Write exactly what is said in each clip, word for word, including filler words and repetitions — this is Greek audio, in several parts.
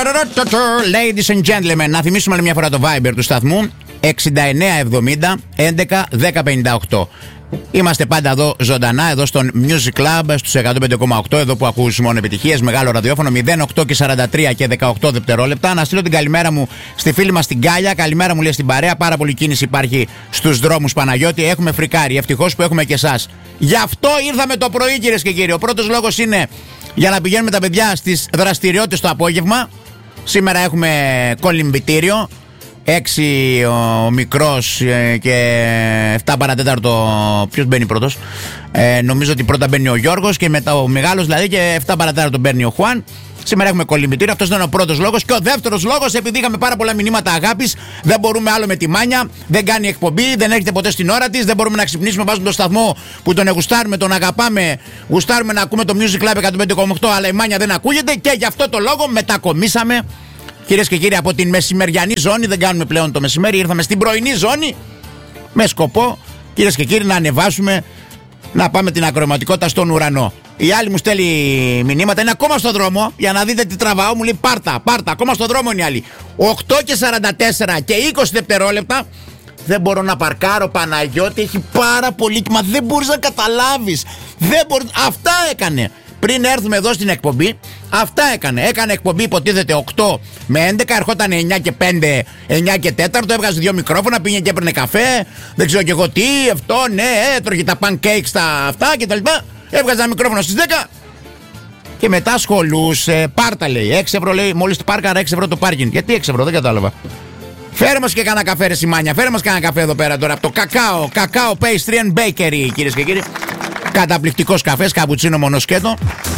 Ladies and gentlemen, να θυμίσουμε άλλη μια φορά το Viber του σταθμού εξήντα εννέα εβδομήντα έντεκα δέκα πενήντα οκτώ. Είμαστε πάντα εδώ ζωντανά, εδώ στον Music Club στους εκατό πέντε κόμμα οκτώ, εδώ που ακούς μόνο επιτυχίες, μεγάλο ραδιόφωνο, μηδέν οκτώ και σαράντα τρία και δεκαοκτώ δευτερόλεπτα. Να στείλω την καλημέρα μου στη φίλη μας την Κάλια. Καλημέρα μου λέει στην παρέα. Πάρα πολύ κίνηση υπάρχει στους δρόμους, Παναγιώτη. Έχουμε φρικάρει. Ευτυχώς που έχουμε και εσάς. Γι' αυτό ήρθαμε το πρωί, κυρίες και κύριοι. Ο πρώτος λόγος είναι για να πηγαίνουμε τα παιδιά στις δραστηριότητες το απόγευμα. Σήμερα έχουμε κολυμβητήριο. Έξι ο μικρός και εφτά παρατέταρτο. Ποιος μπαίνει πρώτος? Ε, νομίζω ότι πρώτα μπαίνει ο Γιώργος και μετά ο μεγάλος, δηλαδή, και εφτά παρατέταρτο μπαίνει ο Χουάν. Σήμερα έχουμε κολυμβητήριο. Αυτός ήταν ο πρώτος λόγος. Και ο δεύτερος λόγος, επειδή είχαμε πάρα πολλά μηνύματα αγάπης, δεν μπορούμε άλλο με τη Μάνια. Δεν κάνει εκπομπή, δεν έρχεται ποτέ στην ώρα της. Δεν μπορούμε να ξυπνήσουμε. Βάζουμε το σταθμό που τον γουστάρουμε, τον αγαπάμε. Γουστάρουμε να ακούμε το Music Club εκατό πέντε κόμμα οκτώ, αλλά η Μάνια δεν ακούγεται. Και γι' αυτό το λόγο μετακομίσαμε, κυρίες και κύριοι, από την μεσημεριανή ζώνη. Δεν κάνουμε πλέον το μεσημέρι. Ήρθαμε στην πρωινή ζώνη με σκοπό, κυρίες και κύριοι, να ανεβάσουμε, να πάμε την ακροματικότητα στον ουρανό. Η άλλη μου στέλνει μηνύματα, είναι ακόμα στο δρόμο, για να δείτε τι τραβάω. Μου λέει πάρτα, πάρτα, ακόμα στο δρόμο είναι η άλλη. οκτώ και σαράντα τέσσερα και είκοσι δευτερόλεπτα. Δεν μπορώ να παρκάρω, Παναγιώτη, έχει πάρα πολύ κύμα. Δεν μπορείς να καταλάβεις. Δεν μπορεί... Αυτά έκανε. Πριν έρθουμε εδώ στην εκπομπή, αυτά έκανε. Έκανε εκπομπή, υποτίθεται οκτώ με έντεκα, ερχόταν εννιά και πέντε, εννιά και τέσσερα, έβγαζε δύο μικρόφωνα, πήγε και έπαιρνε καφέ. Δεν ξέρω και εγώ τι, αυτό, ναι, έτρωγε τα pancakes, τα αυτά κτλ. Έβγαζε ένα μικρόφωνο στις δέκα και μετά ασχολούσε. Πάρτα, λέει, έξι ευρώ, λέει, μόλις πάρκαρα έξι ευρώ το πάρκινγκ. Γιατί έξι ευρώ, δεν κατάλαβα. Φέρε μας και κανένα καφέ, ρε Σιμάνια, φέρε μας κανένα καφέ εδώ πέρα τώρα από το Κακάο, Κακάο Pastry and Bakery, κυρίες και κύριοι. Καταπληκτικός καφές, καπουτσίνο μονοσκέτο.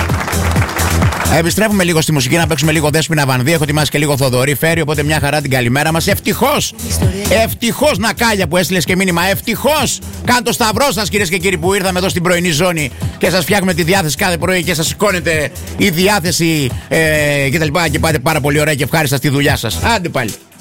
Επιστρέφουμε λίγο στη μουσική, να παίξουμε λίγο Δέσποινα Βανδύ. Έχω ετοιμάσει και λίγο Θοδωρή Φέρη, οπότε μια χαρά την καλημέρα μας. Ευτυχώς, ευτυχώς, Νακάλια, που έστειλες και μήνυμα. Ευτυχώς, κάνε το σταυρό σας, κυρίες και κύριοι, που ήρθαμε εδώ στην πρωινή ζώνη και σας φτιάχνουμε τη διάθεση κάθε πρωί και σας σηκώνετε η διάθεση ε, κτλ. Και πάτε πάρα πολύ ωραία και ευχάριστα στη δουλειά σας. Άντε πάλι.